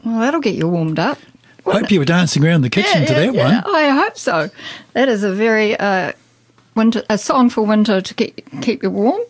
Well, that'll get you warmed up. I hope you were dancing around the kitchen to that one. I hope so. That is a very a song for winter to keep you warm.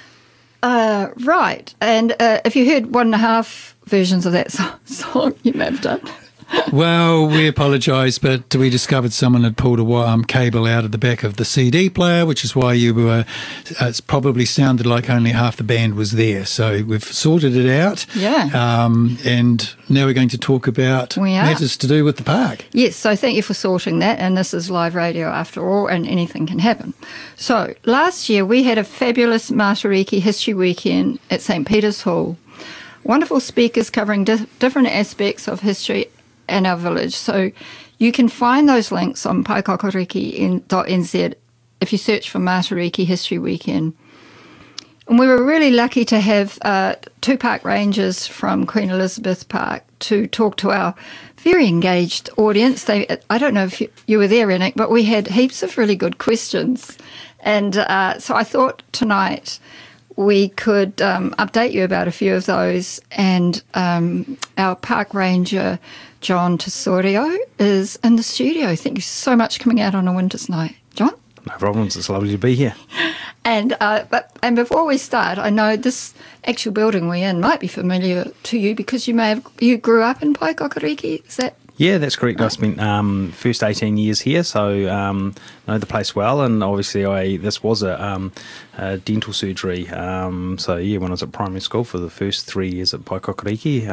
Right. And if you heard 1.5 versions of that song, you may have done. Well, we apologise, but we discovered someone had pulled a cable out of the back of the CD player, which is why you were. It's probably sounded like only half the band was there. So we've sorted it out. Yeah. And now we're going to talk about matters to do with the park. Yes. So thank you for sorting that. And this is live radio after all, and anything can happen. So last year we had a fabulous Matariki History Weekend at St. Peter's Hall. Wonderful speakers covering different aspects of history and our village. So you can find those links on paikokoriki.nz if you search for Matariki History Weekend. And we were really lucky to have 2 park rangers from Queen Elizabeth Park to talk to our very engaged audience. I don't know if you were there, Rennick, but we had heaps of really good questions. And so I thought tonight we could update you about a few of those. And our park ranger, John Tesorio, is in the studio. Thank you so much for coming out on a winter's night. John? No problems. It's lovely to be here. And before we start, I know this actual building we're in might be familiar to you because you grew up in Paikokoriki. Is that? Yeah, that's correct. I spent first 18 years here, so know the place well. And obviously, this was a dental surgery. So yeah, when I was at primary school for the first 3 years at Paikokoriki,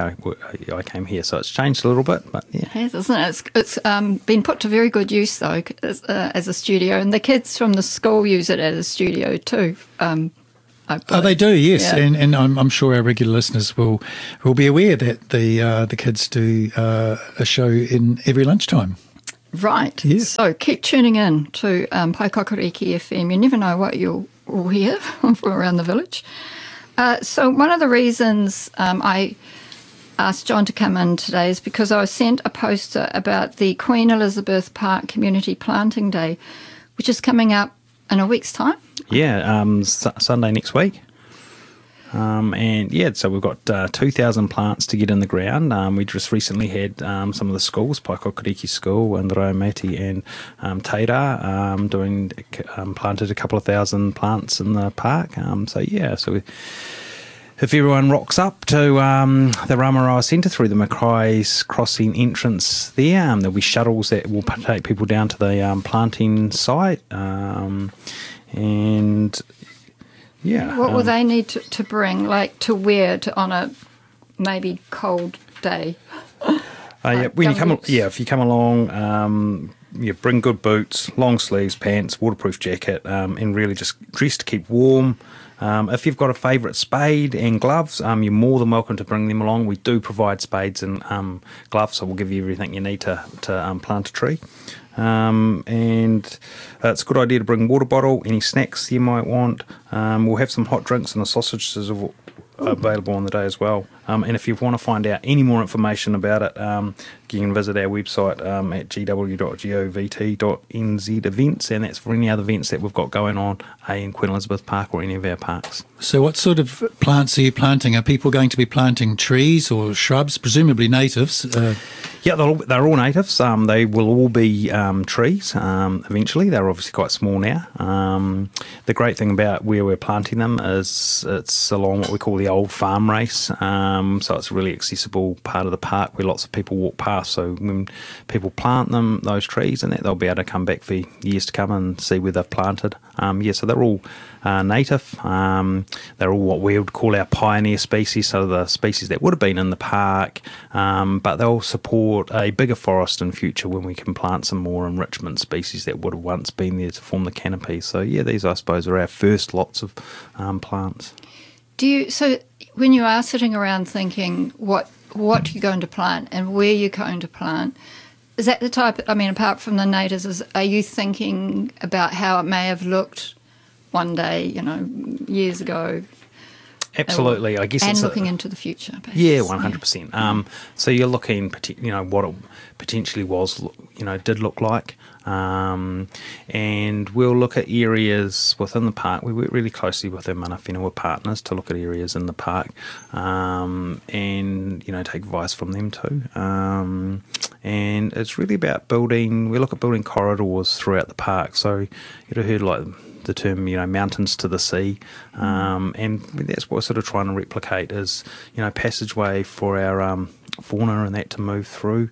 I came here. So it's changed a little bit, but yeah, it has, isn't it? It's been put to very good use though as a studio, and the kids from the school use it as a studio too. They do, yes, yeah. and I'm sure our regular listeners will be aware that the kids do a show in every lunchtime. Right. Yes. So keep tuning in to Paikokoriki FM. You never know what you'll hear from around the village. So one of the reasons I asked John to come in today is because I was sent a poster about the Queen Elizabeth Park Community Planting Day, which is coming up in a week's time. Yeah, Sunday next week. So we've got 2,000 plants to get in the ground. We just recently had some of the schools, Paikokoriki School, Ndaraumati and Teira, planted a couple of thousand plants in the park. If everyone rocks up to the Ramaroa Centre through the Mackay's Crossing entrance there'll be shuttles that will take people down to the planting site. What will they need to bring, like to wear on a maybe cold day? If you come along, bring good boots, long sleeves, pants, waterproof jacket, and really just dress to keep warm. If you've got a favourite spade and gloves, you're more than welcome to bring them along. We do provide spades and gloves, so we'll give you everything you need to plant a tree. It's a good idea to bring a water bottle, any snacks you might want. We'll have some hot drinks and the sausages available on the day as well. And if you want to find out any more information about it, you can visit our website at gw.govt.nz events, and that's for any other events that we've got going on in Queen Elizabeth Park or any of our parks. So what sort of plants are you planting? Are people going to be planting trees or shrubs, presumably natives? Yeah, they're all natives. They will all be trees eventually. They're obviously quite small now. The great thing about where we're planting them is it's along what we call the old farm race. So it's a really accessible part of the park where lots of people walk past. So when people plant those trees, and they'll be able to come back for years to come and see where they've planted. So they're all native. They're all what we would call our pioneer species, so the species that would have been in the park, but they'll support a bigger forest in future when we can plant some more enrichment species that would have once been there to form the canopy. So yeah, these I suppose are our first lots of plants. So when you are sitting around thinking what you're going to plant and where you're going to plant, is that the type, apart from the natives, are you thinking about how it may have looked one day, years ago? Absolutely, I guess. And looking into the future. Perhaps. Yeah, 100%. So you're looking, what it potentially did look like. And we'll look at areas within the park. We work really closely with our mana whenua partners to look at areas in the park. And, take advice from them too. And it's really about we look at building corridors throughout the park. So you'd have heard like the term, mountains to the sea. And that's what we're sort of trying to replicate is, passageway for our fauna and that to move through.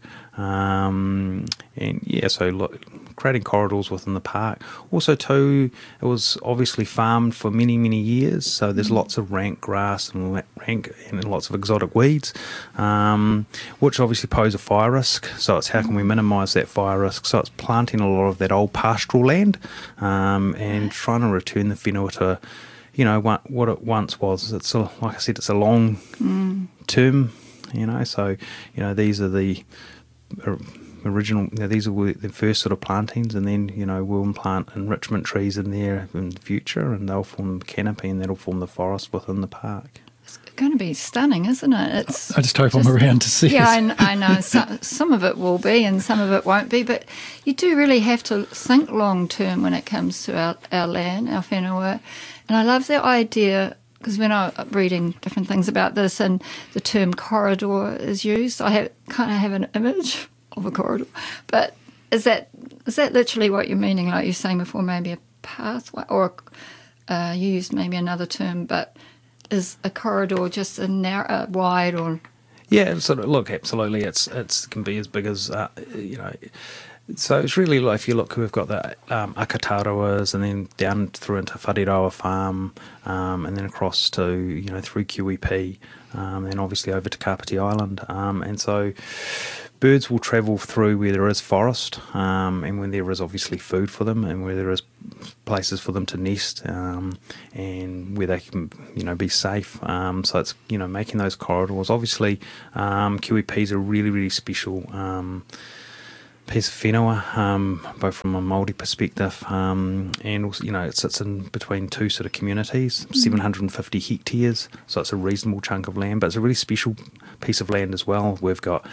So look, creating corridors within the park. Also too, it was obviously farmed for many, many years, so there's lots of rank grass and lots of exotic weeds, which obviously pose a fire risk. So it's how can we minimise that fire risk? So it's planting a lot of that old pastoral land, and trying to return the whenua to, what it once was. It's like I said, it's a long term, So these are the original. These are the first sort of plantings, and then we'll implant enrichment trees in there in the future, and they'll form the canopy, and that'll form the forest within the park. It's going to be stunning, isn't it? I just hope I'm around to see it. Yeah, I know. Some of it will be, and some of it won't be. But you do really have to think long term when it comes to our land, our whenua. And I love the idea. Because when I'm reading different things about this and the term corridor is used, I kind of have an image of a corridor. But is that literally what you're meaning? Like you're saying before, maybe a pathway, or you used maybe another term, but is a corridor just a narrow, wide, or? Yeah, absolutely. It can be as big as So it's really like, if you look, we've got the Akataruas, and then down through into Wharirawa Farm, and then across to, through QEP, and obviously over to Kapiti Island. And so birds will travel through where there is forest, and when there is obviously food for them, and where there is places for them to nest, and where they can, be safe. So it's, making those corridors. Obviously, QEP is a really, really special piece of whenua, both from a Māori perspective, and also, it sits in between two sort of communities, 750 hectares, so it's a reasonable chunk of land, but it's a really special piece of land as well. We've got,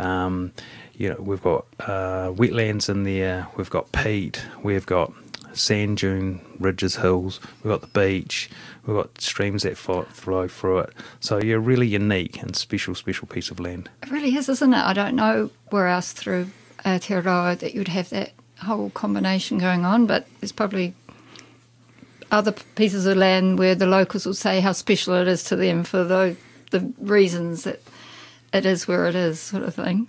wetlands in there, we've got peat, we've got sand dune, ridges, hills, we've got the beach, we've got streams that flow through it. So you're really unique and special piece of land. It really is, isn't it? I don't know where else through Aotearoa that you'd have that whole combination going on, but there's probably other pieces of land where the locals will say how special it is to them for the reasons that it is where it is, sort of thing.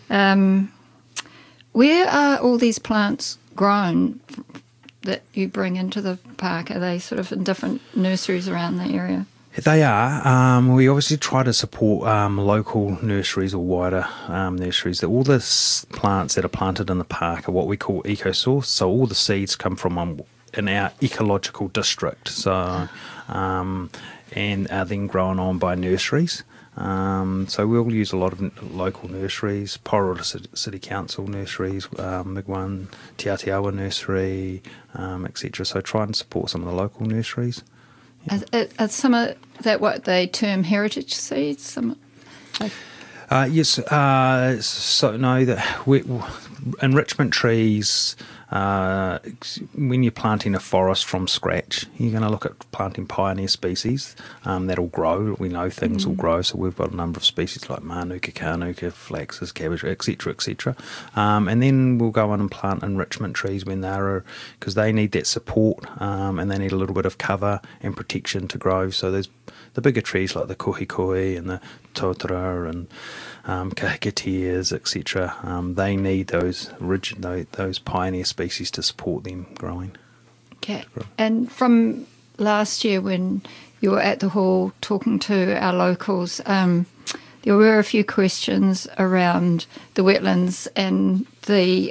Where are all these plants grown that you bring into the park? Are they sort of in different nurseries around the area? They are. We obviously try to support local nurseries or wider nurseries. All the plants that are planted in the park are what we call eco-sourced. So all the seeds come from in our ecological district. So and are then grown on by nurseries. So we'll use a lot of local nurseries, Porora City Council nurseries, Migwan, Te Aotearoa nursery, etc. So try and support some of the local nurseries. Are some of that what they term heritage seeds? Yes. So no, enrichment trees. When you're planting a forest from scratch, you're going to look at planting pioneer species that'll grow. We know things will grow, so we've got a number of species like Manuka, Kānuka, flaxes, cabbage, etc. And then we'll go on and plant enrichment trees when they're, because they need that support and they need a little bit of cover and protection to grow. So there's the bigger trees like the kohikoi and the totara and kahikateas, etc. They need those pioneer species to support them growing. Okay. And from last year when you were at the hall talking to our locals, there were a few questions around the wetlands and the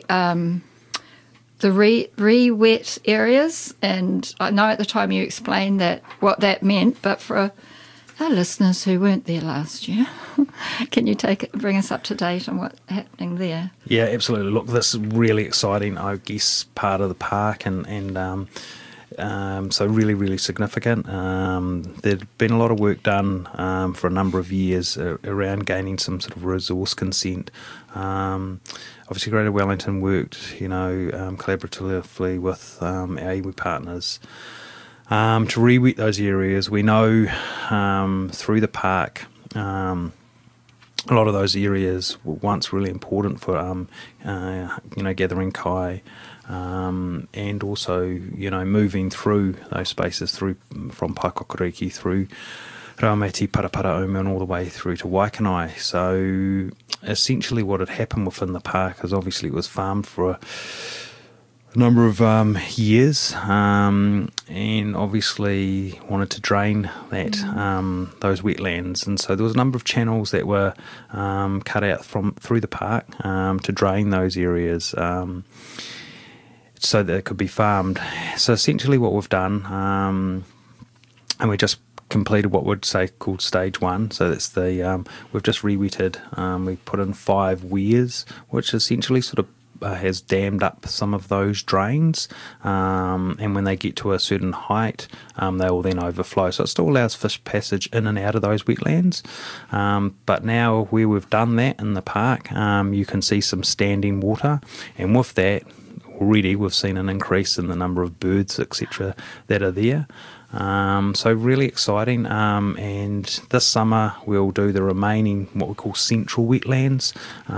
re-wet areas. And I know at the time you explained what that meant, but for our listeners who weren't there last year, can you bring us up to date on what's happening there? Yeah, absolutely. Look, this is really exciting, I guess, part of the park, and so really, really significant. There'd been a lot of work done for a number of years around gaining some sort of resource consent. Obviously, Greater Wellington worked, collaboratively with our iwi partners to re-wet those areas. We know through the park a lot of those areas were once really important for, gathering kai, and also, moving through those spaces from Paikokariki through Raumati, Parapara, Ome, and all the way through to Waikanai. So essentially what had happened within the park is obviously it was farmed for a number of years, and obviously wanted to drain that those wetlands, and so there was a number of channels that were cut out through the park to drain those areas, so that it could be farmed. So essentially what we've done, and we just completed what we'd say called stage 1. So that's we've just re-wetted, we put in 5 weirs, which essentially sort of has dammed up some of those drains, and when they get to a certain height, they will then overflow. So it still allows fish passage in and out of those wetlands, but now where we've done that in the park, you can see some standing water, and with that already we've seen an increase in the number of birds, etc., that are there. So really exciting, and this summer we'll do the remaining what we call central wetlands.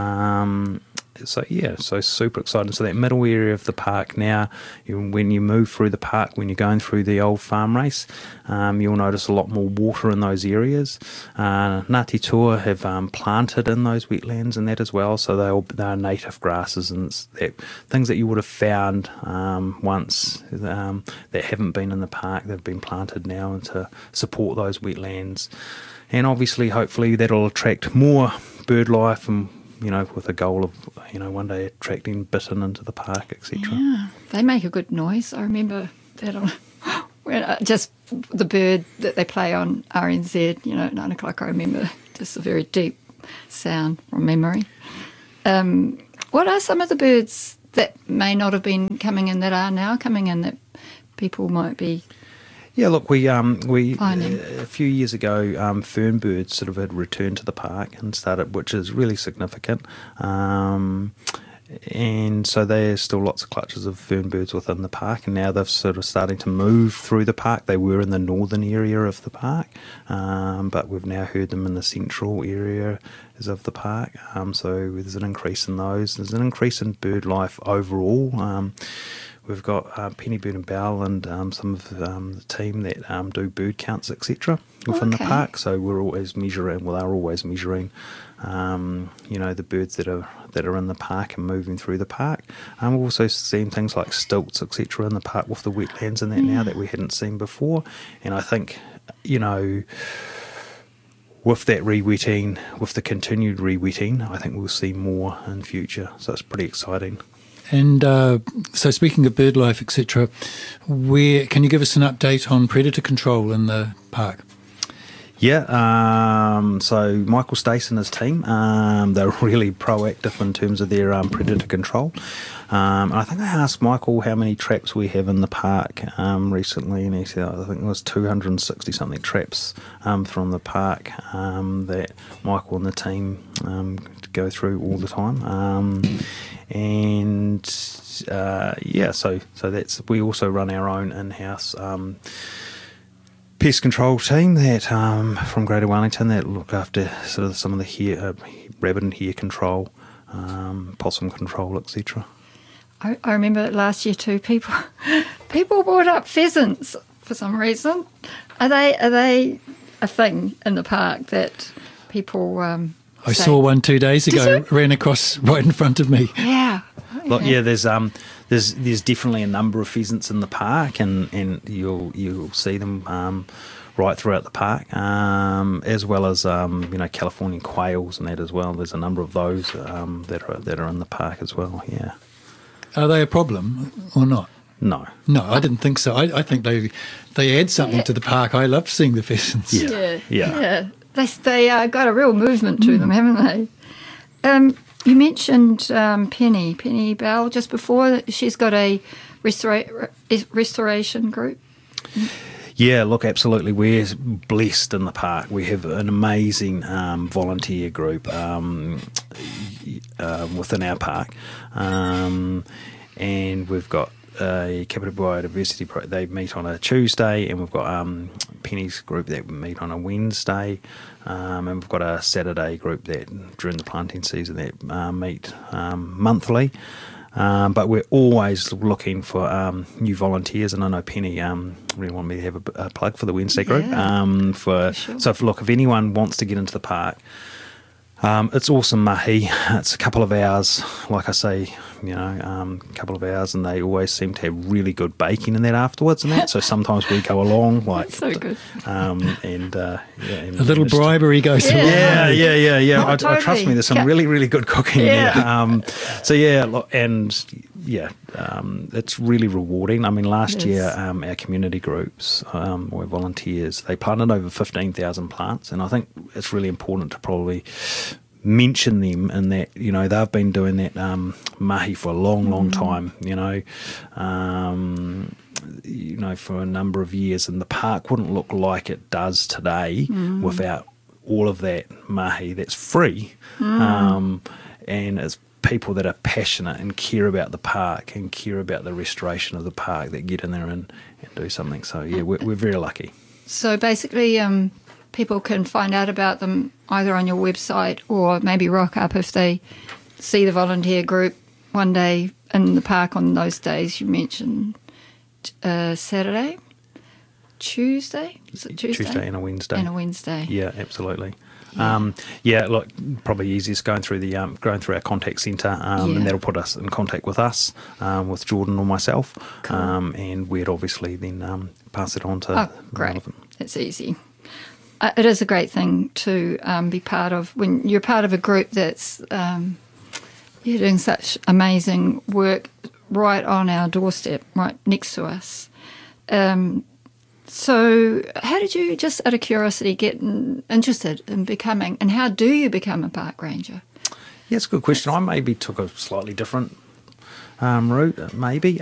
So super exciting. So that middle area of the park now, when you move through the park, when you're going through the old farm race, you'll notice a lot more water in those areas. Ngāti Toa have planted in those wetlands and that as well, so they're native grasses and things that you would have found once that haven't been in the park. They've been planted now to support those wetlands, and obviously hopefully that'll attract more bird life, and with a goal of, one day attracting bittern into the park, etc. Yeah, they make a good noise. I remember that just the bird that they play on RNZ, at 9 o'clock, I remember just a very deep sound from memory. What are some of the birds that may not have been coming in that are now coming in that people might be... Yeah, look, we finding? A few years ago, fern birds sort of had returned to the park and started, which is really significant. And so there's still lots of clutches of fern birds within the park, and now they're sort of starting to move through the park. They were in the northern area of the park, but we've now heard them in the central area of the park. So there's an increase in those. There's an increase in bird life overall. We've got Penny Bird and Bell and some of the team that do bird counts, etc., within the park. So we're always measuring. Well, they're always measuring, the birds that are in the park and moving through the park. We've also seen things like stilts, etc., in the park with the wetlands and that now that we hadn't seen before. And I think, with that re-wetting, with the continued re-wetting, I think we'll see more in future. So it's pretty exciting. And so speaking of bird life, etc., can you give us an update on predator control in the park? Yeah, so Michael Stace and his team, they're really proactive in terms of their predator control. And I think I asked Michael how many traps we have in the park recently, and he said I think it was 260-something traps from the park that Michael and the team go through all the time. So that's, we also run our own in-house pest control team that from Greater Wellington that look after sort of some of the rabbit and hare control, possum control, etc. I remember last year too. People brought up pheasants for some reason. Are they a thing in the park that people? I saw one 2 days ago. Ran across right in front of me. Yeah. Look, yeah, there's definitely a number of pheasants in the park, and you'll see them right throughout the park, as well as Californian quails and that as well. There's a number of those that are in the park as well. Yeah. Are they a problem or not? No, I didn't think so. I think they add something to the park. I love seeing the pheasants. Yeah. They got a real movement to them, haven't they? You mentioned Penny Bell just before. She's got a restoration group. Yeah, look, absolutely. We're blessed in the park. We have an amazing volunteer group within our park, and we've got a Capital Biodiversity they meet on a Tuesday, and we've got Penny's group that meet on a Wednesday, and we've got a Saturday group that during the planting season that meet monthly. But we're always looking for new volunteers, and I know Penny really wanted me to have a plug for the Wednesday group. Sure. So if anyone wants to get into the park, it's awesome mahi. It's a couple of hours, like I say, a couple of hours, and they always seem to have really good baking in that afterwards and that. So sometimes we go along like That's so good. and A little bribery goes a long way. Yeah. Oh, Trust totally. me, there's some really, really good cooking there. It's really rewarding. I mean, last It year, is. our community groups, or volunteers, they planted over 15,000 plants, and I think it's really important to probably mention them in that, they've been doing that mahi for a long time, for a number of years, and the park wouldn't look like it does today without all of that mahi that's free. And it's people that are passionate and care about the park and care about the restoration of the park that get in there and do something. So, yeah, we're very lucky. So basically, people can find out about them either on your website or maybe rock up if they see the volunteer group one day in the park on those days you mentioned. Saturday, Tuesday? Is it Tuesday? Tuesday and a Wednesday. And a Wednesday. Yeah, absolutely. Look, probably easiest going through our contact centre, and that'll put us in contact with us, with Jordan or myself, and we'd obviously then pass it on to. Oh, great! It's easy. It is a great thing to be part of when you're part of a group that's you're doing such amazing work right on our doorstep, right next to us. So how did you, just out of curiosity, get interested in becoming, and how do you become a park ranger? Yeah, it's a good question. I maybe took a slightly different route, maybe.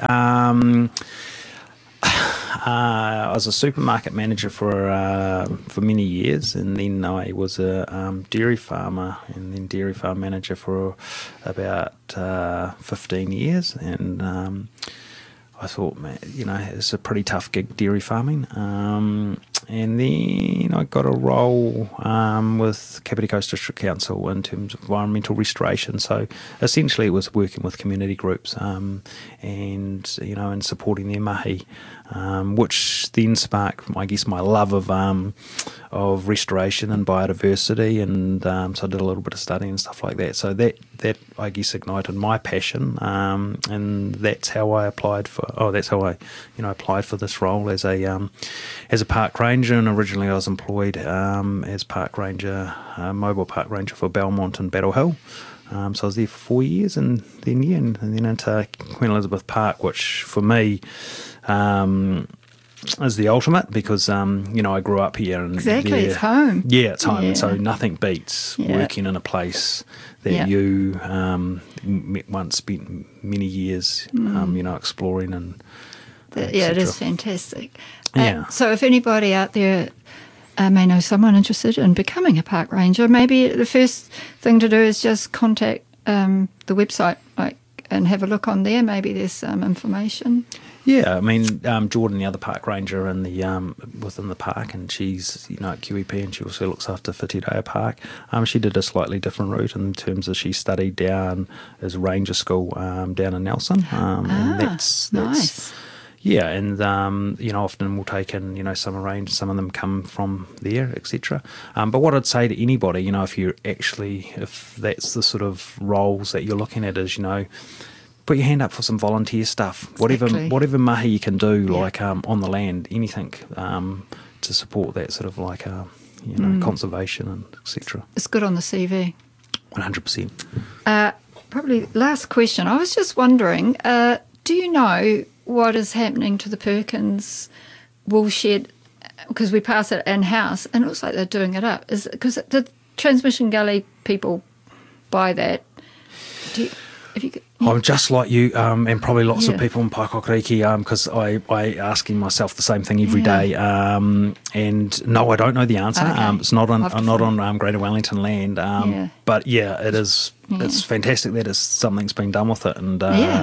I was a supermarket manager for many years, and then I was a dairy farmer, and then dairy farm manager for about 15 years, and I thought, man, it's a pretty tough gig, dairy farming. And then I got a role with Kapiti Coast District Council in terms of environmental restoration. So essentially it was working with community groups and supporting their mahi, which then sparked, I guess, my love of restoration and biodiversity. And so I did a little bit of study and stuff like that. So that I guess ignited my passion, and that's how I applied for. Applied for this role as a park ranger. And originally I was employed as park ranger, mobile park ranger for Belmont and Battle Hill. So I was there for 4 years, and then into Queen Elizabeth Park, which for me is the ultimate, because I grew up here, and Exactly, it's home. Yeah, it's home. Yeah. And so nothing beats working in a place that you once spent many years, exploring and. It is fantastic. Yeah. So if anybody out there may know someone interested in becoming a park ranger, maybe the first thing to do is just contact the website, and have a look on there. Maybe there's some information. Yeah, I mean, Jordan, the other park ranger in the within the park, and she's at QEP, and she also looks after Whitireia Park. She did a slightly different route in terms of she studied down as ranger school down in Nelson, and that's nice. Yeah, and often we'll take in summer range. Some of them come from there, etc. But what I'd say to anybody, if that's the sort of roles that you're looking at, is put your hand up for some volunteer stuff. Exactly. Whatever mahi you can do, on the land, anything to support that sort of conservation and etc. It's good on the CV. 100%. Probably last question. I was just wondering, do you know what is happening to the Perkins woolshed? Because we pass it in-house, and it looks like they're doing it up. Is because the Transmission Gully people buy that? I'm just like you, and probably lots of people in Paikokariki, because I asking myself the same thing every day. And no, I don't know the answer. Okay. It's not on Greater Wellington land. But it is. Yeah. It's fantastic that something's been done with it, and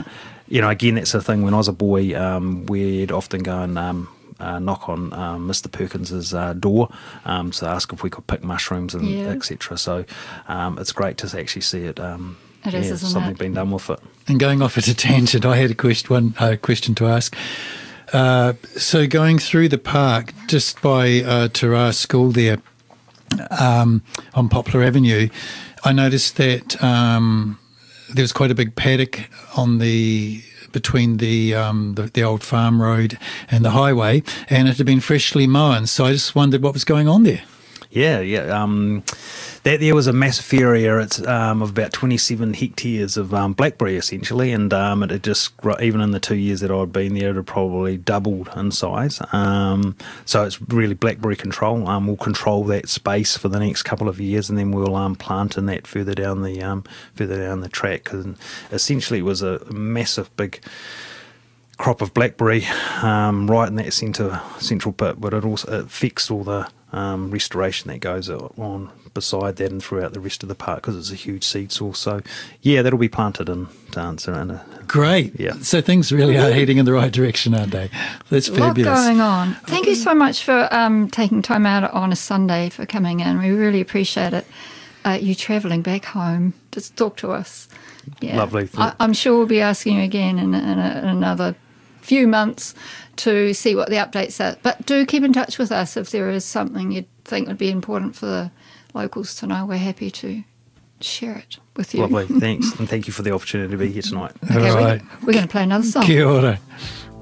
again, that's the thing. When I was a boy, we'd often go and knock on Mr. Perkins's door to ask if we could pick mushrooms and etc. So it's great to actually see it. It is, isn't something it? being done with it. And going off at a tangent, I had a question to ask. So going through the park, just by Te School there on Poplar Avenue, I noticed that there was quite a big paddock between the old farm road and the highway, and it had been freshly mown. So I just wondered what was going on there. Yeah. That there was a massive area. It's of about 27 hectares of blackberry essentially, and it had just, even in the 2 years that I'd been there, it had probably doubled in size. So it's really blackberry control. We'll control that space for the next couple of years, and then we'll plant in that further down the track. And essentially, it was a massive big crop of blackberry right in that central pit, but it affects all the restoration that goes on beside that and throughout the rest of the park, because it's a huge seed source. So yeah, that'll be planted and around. Great. Yeah. So things really are heading in the right direction, aren't they? That's fabulous. A lot going on. Thank you so much for taking time out on a Sunday for coming in. We really appreciate it. You travelling back home to talk to us. Yeah. Lovely. I'm sure we'll be asking you again in another few months to see what the updates are. But do keep in touch with us if there is something you think would be important for the locals to know. We're happy to share it with you. Lovely, thanks. And thank you for the opportunity to be here tonight. Okay, All right. we're going to play another song. Kia ora.